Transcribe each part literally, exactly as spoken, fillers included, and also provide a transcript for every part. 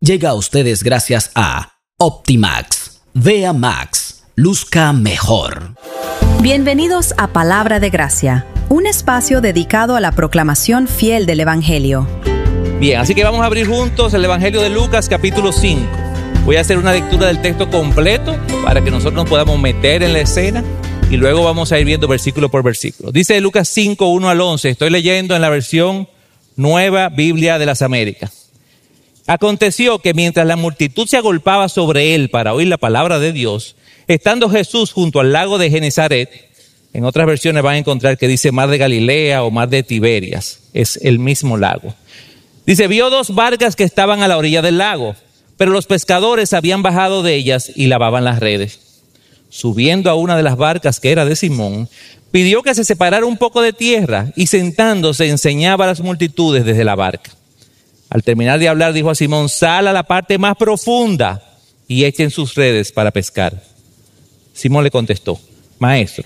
llega a ustedes gracias a Optimax. Vea Max. Luzca mejor. Bienvenidos a Palabra de Gracia, un espacio dedicado a la proclamación fiel del Evangelio. Bien, así que vamos a abrir juntos el Evangelio de Lucas, capítulo cinco. Voy a hacer una lectura del texto completo para que nosotros nos podamos meter en la escena y luego vamos a ir viendo versículo por versículo. Dice Lucas cinco, uno al once. Estoy leyendo en la versión Nueva Biblia de las Américas. Aconteció que mientras la multitud se agolpaba sobre él para oír la palabra de Dios, estando Jesús junto al lago de Genezaret, en otras versiones van a encontrar que dice mar de Galilea o mar de Tiberias, es el mismo lago. Dice, vio dos barcas que estaban a la orilla del lago, pero los pescadores habían bajado de ellas y lavaban las redes. Subiendo a una de las barcas que era de Simón, pidió que se separara un poco de tierra y sentándose enseñaba a las multitudes desde la barca. Al terminar de hablar dijo a Simón, sal a la parte más profunda y echen sus redes para pescar. Simón le contestó, maestro,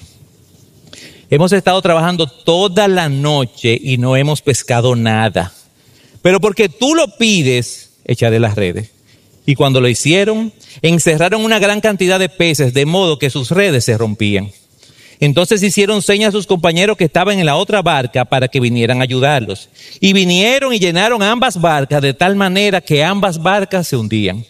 hemos estado trabajando toda la noche y no hemos pescado nada. Pero porque tú lo pides, echaré las redes. Y cuando lo hicieron, encerraron una gran cantidad de peces, de modo que sus redes se rompían. Entonces hicieron señas a sus compañeros que estaban en la otra barca para que vinieran a ayudarlos. Y vinieron y llenaron ambas barcas de tal manera que ambas barcas se hundían.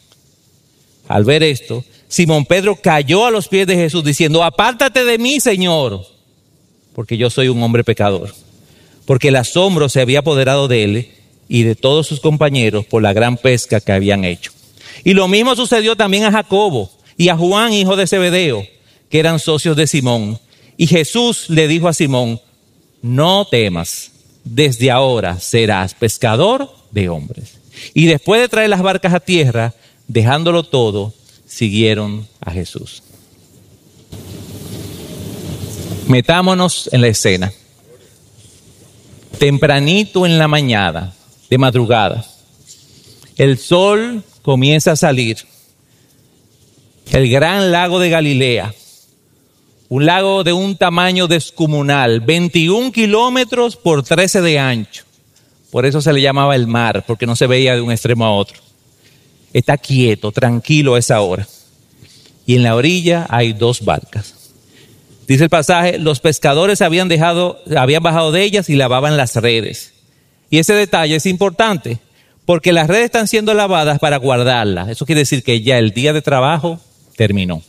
Al ver esto, Simón Pedro cayó a los pies de Jesús diciendo, apártate de mí, Señor, porque yo soy un hombre pecador. Porque el asombro se había apoderado de él y de todos sus compañeros por la gran pesca que habían hecho. Y lo mismo sucedió también a Jacobo y a Juan, hijo de Zebedeo, que eran socios de Simón. Y Jesús le dijo a Simón, no temas, desde ahora serás pescador de hombres. Y después de traer las barcas a tierra, dejándolo todo, siguieron a Jesús. Metámonos en la escena. Tempranito en la mañana, de madrugada, el sol comienza a salir. El gran lago de Galilea, un lago de un tamaño descomunal, veintiún kilómetros por trece de ancho. Por eso se le llamaba el mar, porque no se veía de un extremo a otro. Está quieto, tranquilo a esa hora. Y en la orilla hay dos barcas. Dice el pasaje, los pescadores habían dejado, habían bajado de ellas y lavaban las redes. Y ese detalle es importante, porque las redes están siendo lavadas para guardarlas. Eso quiere decir que ya el día de trabajo terminó.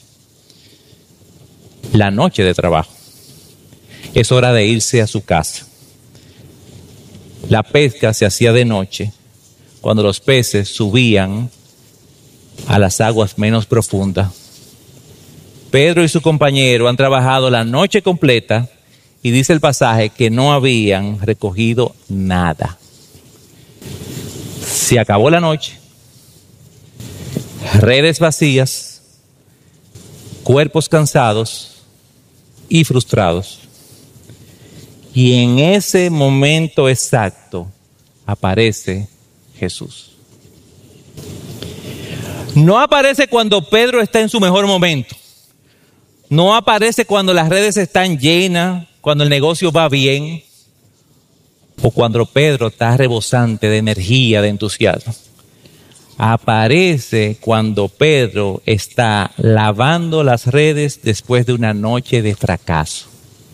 La noche de trabajo. Es hora de irse a su casa. La pesca se hacía de noche, cuando los peces subían a las aguas menos profundas. Pedro y su compañero han trabajado la noche completa y dice el pasaje que no habían recogido nada. Se acabó la noche, redes vacías, cuerpos cansados y frustrados. Y en ese momento exacto aparece Jesús. No aparece cuando Pedro está en su mejor momento. No aparece cuando las redes están llenas, cuando el negocio va bien, o cuando Pedro está rebosante de energía, de entusiasmo. Aparece cuando Pedro está lavando las redes después de una noche de fracaso.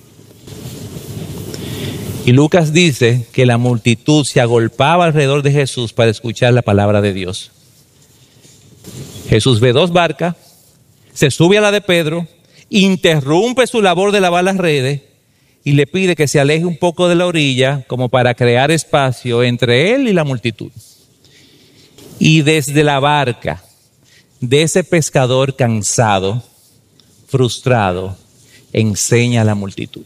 Y Lucas dice que la multitud se agolpaba alrededor de Jesús para escuchar la palabra de Dios. Jesús ve dos barcas, se sube a la de Pedro, interrumpe su labor de lavar las redes y le pide que se aleje un poco de la orilla como para crear espacio entre él y la multitud. Y desde la barca de ese pescador cansado, frustrado, enseña a la multitud.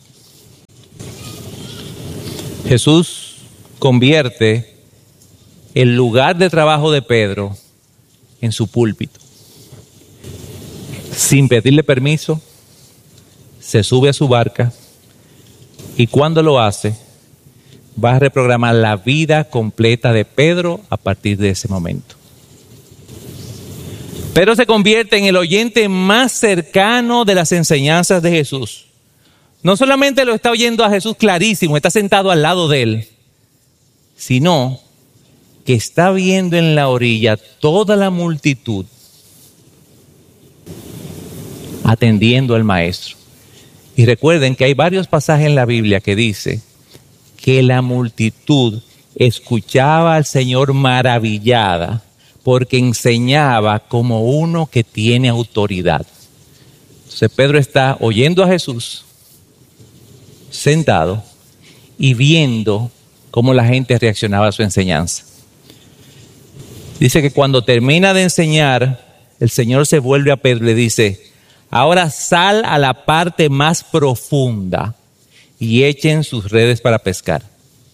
Jesús convierte el lugar de trabajo de Pedro en su púlpito. Sin pedirle permiso, se sube a su barca y cuando lo hace, va a reprogramar la vida completa de Pedro a partir de ese momento. Pedro se convierte en el oyente más cercano de las enseñanzas de Jesús. No solamente lo está oyendo a Jesús clarísimo, está sentado al lado de él, sino que está viendo en la orilla toda la multitud atendiendo al maestro. Y recuerden que hay varios pasajes en la Biblia que dice que la multitud escuchaba al Señor maravillada porque enseñaba como uno que tiene autoridad. Entonces Pedro está oyendo a Jesús sentado y viendo cómo la gente reaccionaba a su enseñanza. Dice que cuando termina de enseñar, el Señor se vuelve a Pedro y le dice: ahora sal a la parte más profunda y echen sus redes para pescar.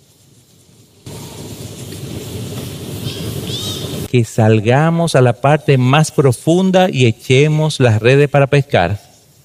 Que salgamos a la parte más profunda y echemos las redes para pescar.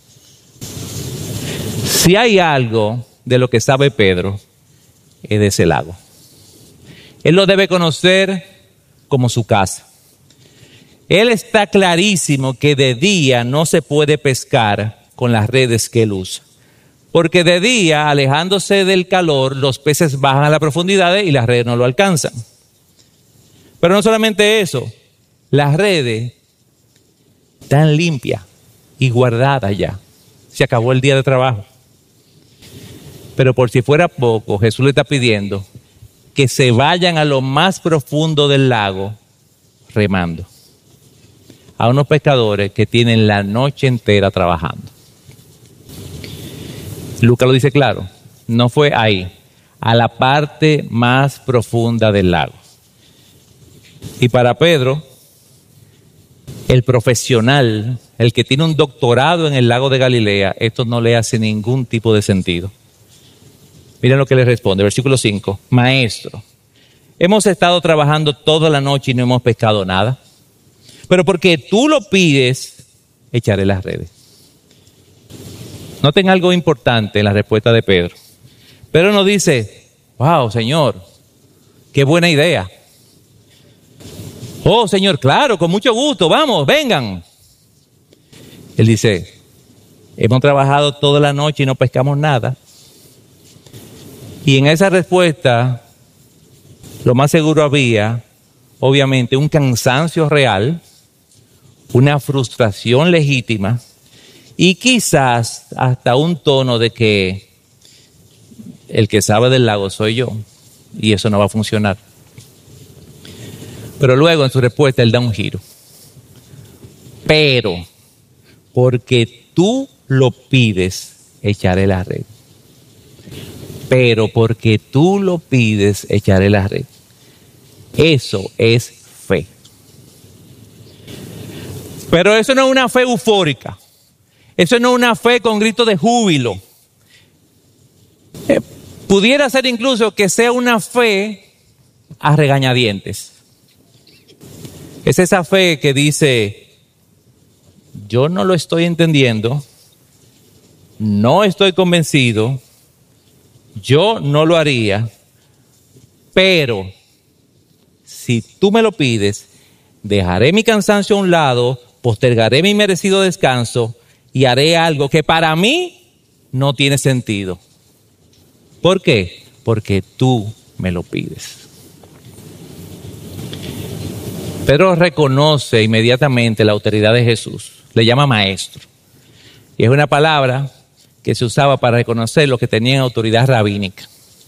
Si hay algo de lo que sabe Pedro, es de ese lago. Él lo debe conocer como su casa. Él está clarísimo que de día no se puede pescar con las redes que él usa. Porque de día, alejándose del calor, los peces bajan a la profundidad y las redes no lo alcanzan. Pero no solamente eso, las redes están limpias y guardadas ya. Se acabó el día de trabajo. Pero por si fuera poco, Jesús le está pidiendo que se vayan a lo más profundo del lago remando. A unos pescadores que tienen la noche entera trabajando. Lucas lo dice claro, no fue ahí, a la parte más profunda del lago. Y para Pedro, el profesional, el que tiene un doctorado en el lago de Galilea, esto no le hace ningún tipo de sentido. Miren lo que le responde, versículo cinco. Maestro, hemos estado trabajando toda la noche y no hemos pescado nada. Pero porque tú lo pides, echaré las redes. Noten algo importante en la respuesta de Pedro. Pedro nos dice: wow, Señor, qué buena idea. Oh, Señor, claro, con mucho gusto, vamos, vengan. Él dice: hemos trabajado toda la noche y no pescamos nada. Y en esa respuesta, lo más seguro había, obviamente, un cansancio real, una frustración legítima y quizás hasta un tono de que el que sabe del lago soy yo y eso no va a funcionar. Pero luego en su respuesta él da un giro. Pero porque tú lo pides, echaré la red. Pero porque tú lo pides, echaré la red. Eso es fe. Pero eso no es una fe eufórica. Eso no es una fe con grito de júbilo. Eh, pudiera ser incluso que sea una fe a regañadientes. Es esa fe que dice: yo no lo estoy entendiendo, no estoy convencido, yo no lo haría, pero si tú me lo pides, dejaré mi cansancio a un lado, postergaré mi merecido descanso y haré algo que para mí no tiene sentido. ¿Por qué? Porque tú me lo pides. Pedro reconoce inmediatamente la autoridad de Jesús, le llama maestro. Y es una palabra que se usaba para reconocer los que tenían autoridad rabínica.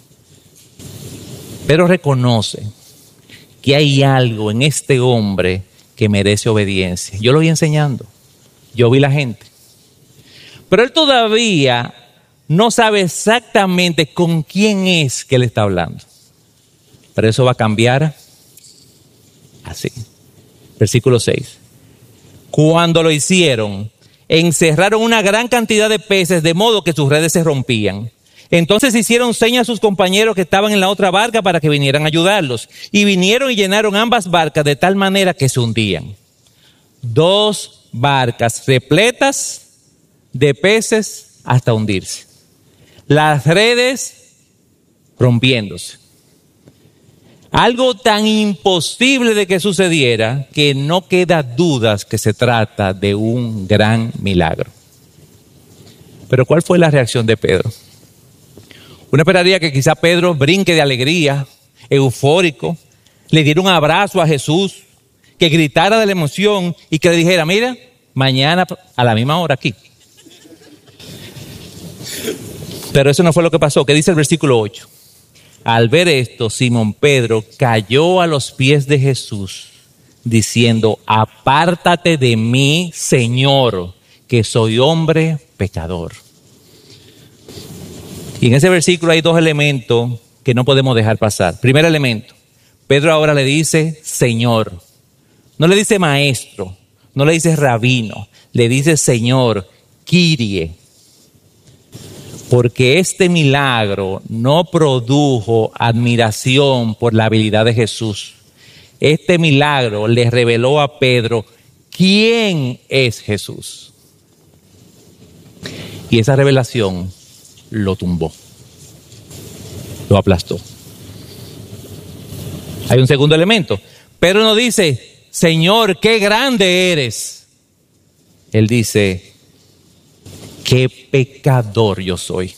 Pedro reconoce que hay algo en este hombre que merece obediencia. Yo lo voy enseñando, yo vi la gente. Pero él todavía no sabe exactamente con quién es que él está hablando. Pero eso va a cambiar así. Versículo seis. Cuando lo hicieron, encerraron una gran cantidad de peces de modo que sus redes se rompían. Entonces hicieron señas a sus compañeros que estaban en la otra barca para que vinieran a ayudarlos. Y vinieron y llenaron ambas barcas de tal manera que se hundían. Dos barcas repletas de peces hasta hundirse. Las redes rompiéndose. Algo tan imposible de que sucediera que no queda dudas que se trata de un gran milagro. Pero ¿cuál fue la reacción de Pedro? Uno esperaría que quizá Pedro brinque de alegría, eufórico, le diera un abrazo a Jesús, que gritara de la emoción y que le dijera, mira, mañana a la misma hora aquí. Pero eso no fue lo que pasó. ¿Qué dice el versículo ocho? Al ver esto, Simón Pedro cayó a los pies de Jesús, diciendo, apártate de mí, Señor, que soy hombre pecador. Y en ese versículo hay dos elementos que no podemos dejar pasar. Primer elemento, Pedro ahora le dice Señor. No le dice maestro, no le dice rabino, le dice Señor, Kyrie. Porque este milagro no produjo admiración por la habilidad de Jesús. Este milagro le reveló a Pedro quién es Jesús. Y esa revelación lo tumbó, lo aplastó. Hay un segundo elemento. Pedro no dice, Señor, qué grande eres. Él dice, qué pecador yo soy.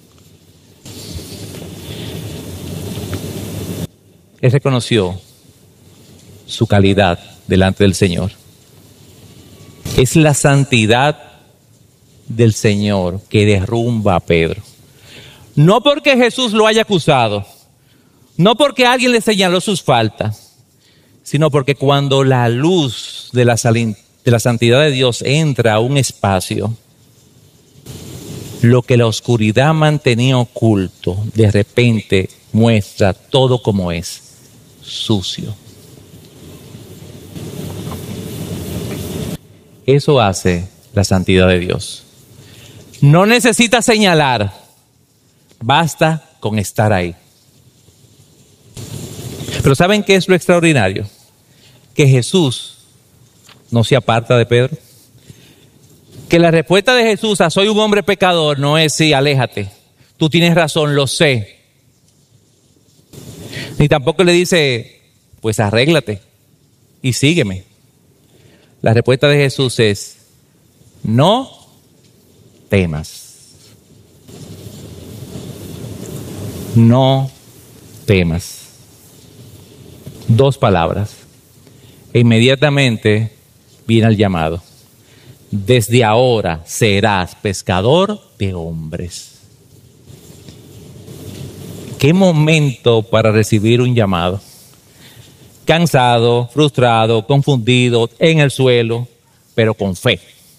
Él reconoció su calidad delante del Señor. Es la santidad del Señor que derrumba a Pedro. No porque Jesús lo haya acusado, no porque alguien le señaló sus faltas, sino porque cuando la luz de la, salin- de la santidad de Dios entra a un espacio, lo que la oscuridad mantenía oculto, de repente muestra todo como es, sucio. Eso hace la santidad de Dios. No necesita señalar, basta con estar ahí. Pero ¿saben qué es lo extraordinario? Que Jesús no se aparta de Pedro. Que la respuesta de Jesús a soy un hombre pecador no es sí, aléjate. Tú tienes razón, lo sé. Ni tampoco le dice, pues arréglate y sígueme. La respuesta de Jesús es, no temas. No temas. Dos palabras. E inmediatamente viene el llamado. Desde ahora serás pescador de hombres. ¿Qué momento para recibir un llamado? Cansado, frustrado, confundido, en el suelo, pero con fe.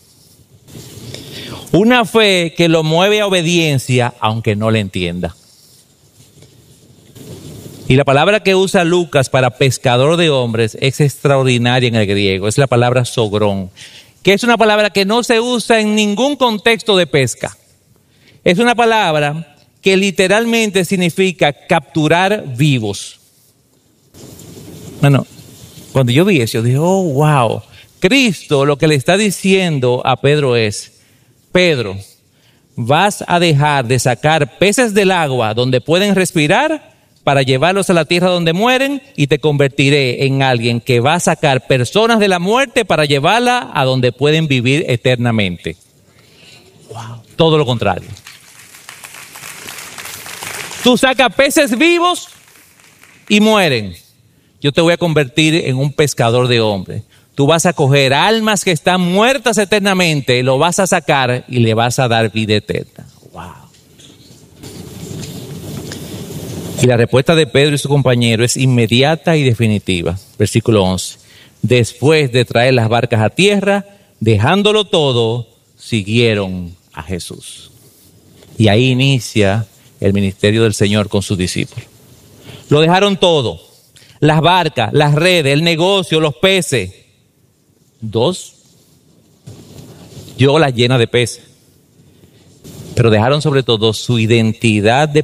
Una fe que lo mueve a obediencia, aunque no le entienda. Y la palabra que usa Lucas para pescador de hombres es extraordinaria en el griego. Es la palabra sogrón, que es una palabra que no se usa en ningún contexto de pesca. Es una palabra que literalmente significa capturar vivos. Bueno, cuando yo vi eso, yo dije, oh, wow. Cristo lo que le está diciendo a Pedro es, Pedro, vas a dejar de sacar peces del agua donde pueden respirar para llevarlos a la tierra donde mueren y te convertiré en alguien que va a sacar personas de la muerte para llevarla a donde pueden vivir eternamente. Wow. Todo lo contrario. Tú sacas peces vivos y mueren. Yo te voy a convertir en un pescador de hombres. Tú vas a coger almas que están muertas eternamente, lo vas a sacar y le vas a dar vida eterna. Wow. Y la respuesta de Pedro y su compañero es inmediata y definitiva. Versículo once. Después de traer las barcas a tierra, dejándolo todo, siguieron a Jesús. Y ahí inicia el ministerio del Señor con sus discípulos. Lo dejaron todo. Las barcas, las redes, el negocio, los peces. Dos. Yo las llena de peces. Pero dejaron sobre todo su identidad de